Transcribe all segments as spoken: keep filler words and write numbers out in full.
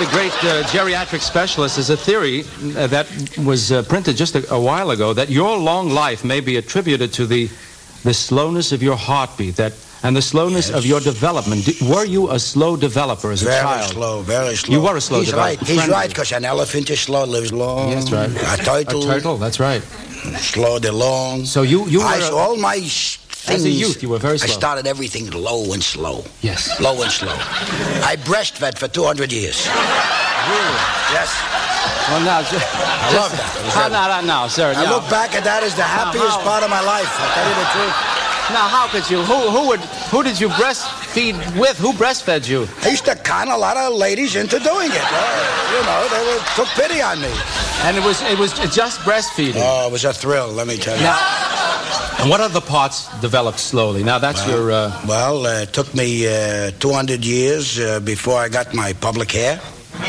the great uh, geriatric specialist, is a theory uh, that was uh, printed just a, a while ago that your long life may be attributed to the the slowness of your heartbeat, that and the slowness Yes. of your development. Did, were you a slow developer as a Very child? slow, very slow. You were a slow He's developer. right. He's Friendly. right, because an elephant is slow, lives long. Yes, right. A turtle, A turtle, that's right. slow, they're long. So you you were I, a- all my s- things. As a youth, you were very I slow. started everything low and slow. Yes. Low and slow. I breastfed for two hundred years. Really? Yes. Well, now, just, I love that. How, no, no, no, sir. I no. look back at that as the happiest how- part of my life. I'll tell you the truth. Now, how could you? Who who would who did you breastfeed with? Who breastfed you? I used to con a lot of ladies into doing it. Uh, you know, they were, took pity on me. And it was it was just breastfeeding. Oh, it was a thrill, let me tell you. Now, and what other parts developed slowly? Now that's Well, your. Uh, Well, uh, it took me uh, two hundred years uh, before I got my public hair.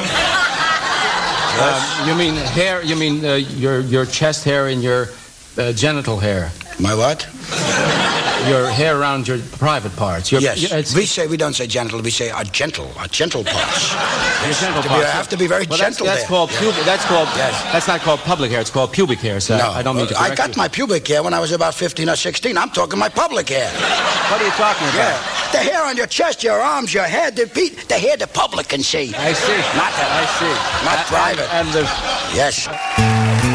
um, you mean hair? You mean uh, your your chest hair and your uh, genital hair? My what? Your hair around your private parts. Your, Yes. your- it's- We say, we don't say genital, we say a gentle, a gentle parts. your genital To be- parts. I have to be very well, gentle That's, that's there. called pubic. That's called. Yes. That's not called public hair. It's called pubic hair. So No, I don't mean to I correct got you. my pubic hair when I was about fifteen or sixteen. I'm talking my public hair. What are you talking about? Yeah. The hair on your chest, your arms, your head, the, pe- the hair the public can see. I see. Not that. I see. Not A- private. And, and the Yes.